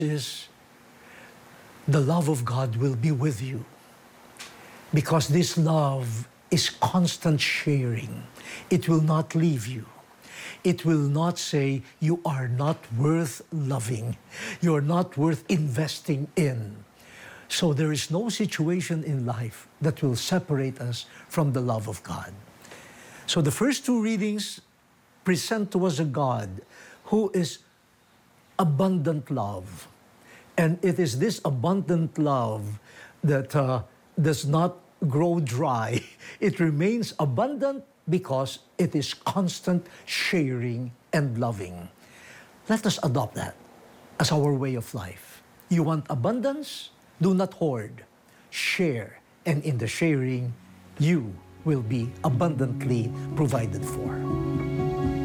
is the love of God will be with you because this love is constant sharing. It will not leave you. It will not say you are not worth loving. You are not worth investing in. So there is no situation in life that will separate us from the love of God. So the first two readings present to us a God who is abundant love. And it is this abundant love that does not grow dry. It remains abundant because it is constant sharing and loving. Let us adopt that as our way of life. You want abundance? Do not hoard. Share. And in the sharing, you will be abundantly provided for.